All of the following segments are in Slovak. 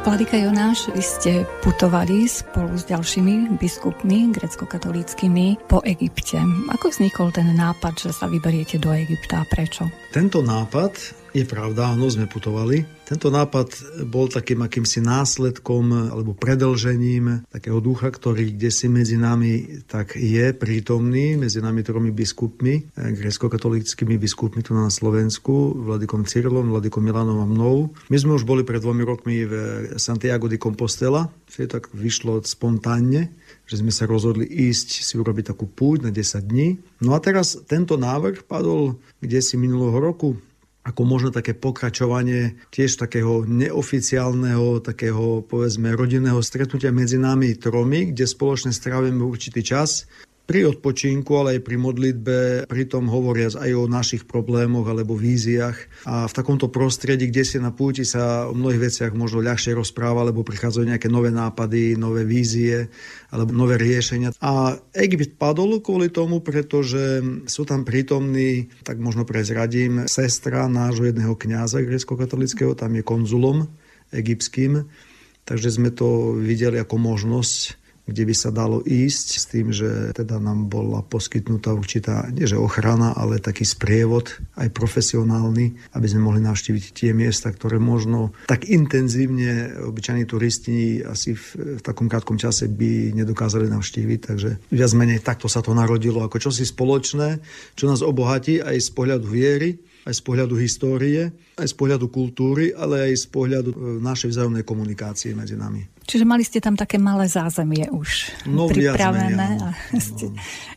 Vladyka Jonáš, vy ste putovali spolu s ďalšími biskupmi grécko-katolíckymi po Egypte. Ako vznikol ten nápad, že sa vyberiete do Egypta a prečo? Tento nápad, je pravda, áno, sme putovali. Tento nápad bol takým akýmsi následkom alebo predĺžením takého ducha, ktorý kdesi medzi nami tak je prítomný, medzi nami 3 biskupmi, grécko-katolíckymi biskupmi tu na Slovensku, Vladykom Cyrilom, Vladykom Milanom a mnou. My sme už boli pred 2 rokmi v Santiago de Compostela, to tak vyšlo spontánne, že sme sa rozhodli ísť si urobiť takú púť na 10 dní. No a teraz tento návrh padol kdesi minulého roku, ako možno také pokračovanie tiež takého neoficiálneho, takého povedzme rodinného stretnutia medzi nami 3, kde spoločne strávime určitý čas pri odpočinku, ale aj pri modlitbe, pritom hovoriac aj o našich problémoch alebo víziách. A v takomto prostredí, kde si na púti sa o mnohých veciach možno ľahšie rozpráva, alebo prichádzajú nejaké nové nápady, nové vízie alebo nové riešenia. A Egypt padol kvôli tomu, pretože sú tam prítomní, tak možno prezradím, sestra nášho jedného kňaza grécko-katolického, tam je konzulom egyptským. Takže sme to videli ako možnosť, kde by sa dalo ísť s tým, že teda nám bola poskytnutá určitá, nie že ochrana, ale taký sprievod aj profesionálny, aby sme mohli navštíviť tie miesta, ktoré možno tak intenzívne obyčajní turisti asi v takom krátkom čase by nedokázali navštíviť. Takže viac menej takto sa to narodilo ako čosi spoločné, čo nás obohatí aj z pohľadu viery, aj z pohľadu histórie, aj z pohľadu kultúry, ale aj z pohľadu našej vzájomnej komunikácie medzi nami. Čiže mali ste tam také malé zázemie už pripravené a ste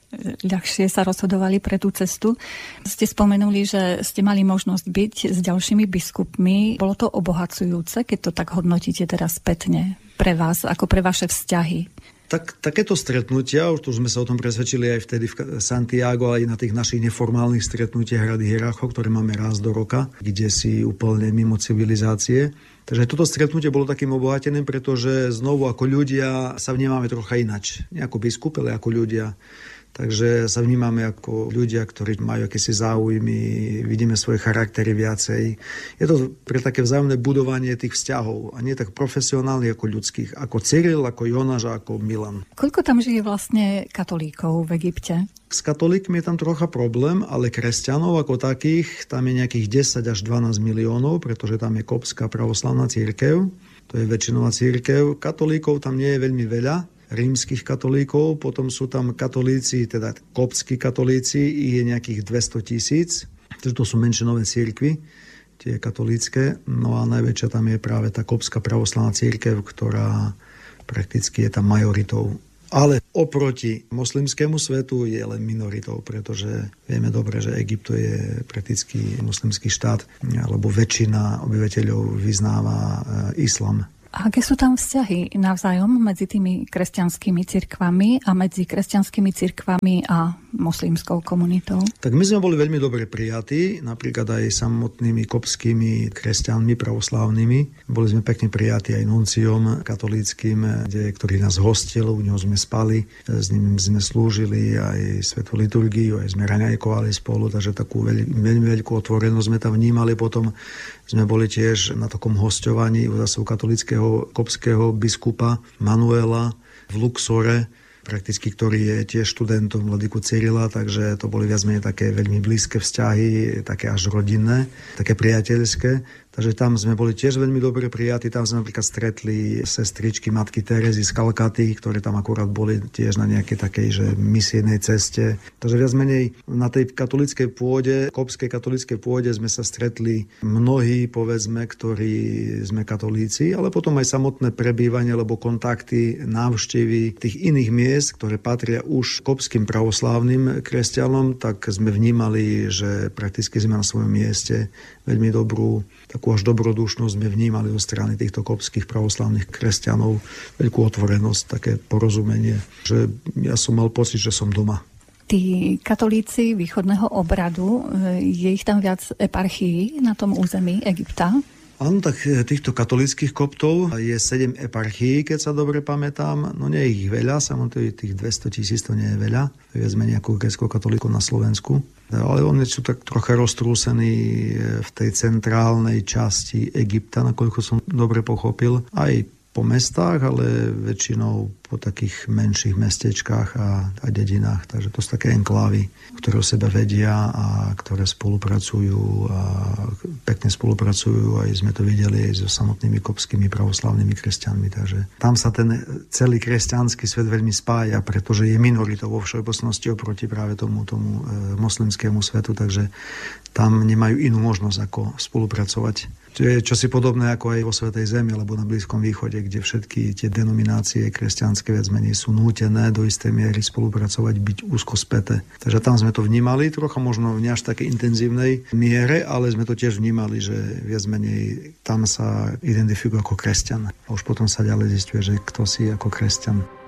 ľahšie sa rozhodovali pre tú cestu. Ste spomenuli, že ste mali možnosť byť s ďalšími biskupmi. Bolo to obohacujúce, keď to tak hodnotíte teraz spätne pre vás, ako pre vaše vzťahy? Tak takéto stretnutia, už sme sa o tom presvedčili aj vtedy v Santiago, aj na tých našich neformálnych stretnutiach Rady hierarchov, ktoré máme raz do roka, kde si úplne mimo civilizácie. Takže toto stretnutie bolo takým obohateným, pretože znovu ako ľudia sa vnímame trocha inač. Nie ako biskup, ale ako ľudia. Takže sa vnímame ako ľudia, ktorí majú akési záujmy, vidíme svoje charaktery viacej. Je to pre také vzájomné budovanie tých vzťahov a nie tak profesionálnych ako ľudských, ako Cyril, ako Jonáš a ako Milan. Koľko tam žije vlastne katolíkov v Egypte? S katolíkmi je tam trocha problém, ale kresťanov ako takých, tam je nejakých 10 až 12 miliónov, pretože tam je koptská pravoslavná cirkev, to je väčšinová cirkev. Katolíkov tam nie je veľmi veľa, rímskych katolíkov, potom sú tam katolíci, teda koptskí katolíci, ich je nejakých 200 000, takže to sú menšinové cirkvy, tie katolícke, no a najväčšia tam je práve tá koptská pravoslavná cirkev, ktorá prakticky je tam majoritou. Ale oproti moslimskému svetu je len minoritou, pretože vieme dobre, že Egypt je prakticky moslimský štát, alebo väčšina obyvateľov vyznáva islam. A aké sú tam vzťahy navzájom medzi tými kresťanskými cirkvami a medzi kresťanskými cirkvami a moslimskou komunitou? Tak my sme boli veľmi dobre prijatí, napríklad aj samotnými koptskými kresťanmi pravoslávnymi. Boli sme pekne prijatí aj nunciom katolíckym, ktorý nás hostil, u neho sme spali, s ním sme slúžili aj svätú liturgiu, aj sme raňajkovali spolu, takže takú veľmi veľkú otvorenosť sme tam vnímali. Potom sme boli tiež na takom hosťovaní u zase katolíckeho koptského biskupa Manuela v Luxore, prakticky, ktorý je tiež študentom Vladyku Cyrila, takže to boli viac menej také veľmi blízke vzťahy, také až rodinné, také priateľské. Takže tam sme boli tiež veľmi dobre prijatí. Tam sme napríklad stretli sestričky matky Terezy z Kalkaty, ktoré tam akurát boli tiež na nejakej takej že misijnej ceste. Takže viac menej na tej katolíckej pôde, koptskej katolíckej pôde sme sa stretli mnohí, povedzme, ktorí sme katolíci, ale potom aj samotné prebývanie alebo kontakty, návštevy tých iných miest, ktoré patria už koptským pravoslávnym kresťanom, tak sme vnímali, že prakticky sme na svojom mieste. Veľmi dobrú, takú až dobrodušnosť sme vnímali zo strany týchto koptských pravoslavných kresťanov, veľkú otvorenosť, také porozumenie, že ja som mal pocit, že som doma. Tí katolíci východného obradu, je ich tam viac eparchií na tom území Egypta? Áno, tak týchto katolíckych koptov je 7 eparchií, keď sa dobre pamätám. No nie je ich veľa, samozrejme tých 200 000 to nie je veľa. Viac menej ako grécko-katolíkov na Slovensku. Ale oni sú tak trocha roztrúsení v tej centrálnej časti Egypta, nakoľko som dobre pochopil. Aj po mestách, ale väčšinou po takých menších mestečkách a dedinách. Takže to sú také enklávy, ktoré o sebe vedia a ktoré spolupracujú a pekne spolupracujú. Aj sme to videli aj so samotnými kopskými pravoslavnými kresťanmi. Takže tam sa ten celý kresťanský svet veľmi spája, pretože je minoritou vo všeobecnosti oproti práve tomu moslimskému svetu, takže tam nemajú inú možnosť ako spolupracovať. To je čosi podobné ako aj vo Svätej Zemi alebo na Blízkom východe, kde všetky tie denominácie kresťanské viac menej sú nútené do istej miery spolupracovať, byť úzko späté. Takže tam sme to vnímali, trocha možno v až takej intenzívnej miere, ale sme to tiež vnímali, že viac menej tam sa identifikujú ako kresťan. A už potom sa ďalej zisťuje, že kto si ako kresťan.